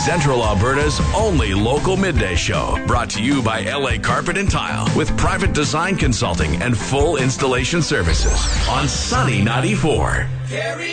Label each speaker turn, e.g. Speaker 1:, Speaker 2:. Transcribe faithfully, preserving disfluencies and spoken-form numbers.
Speaker 1: Central Alberta's only local midday show. Brought to you by L A Carpet and Tile with private design consulting and full installation services on Sunny ninety-four.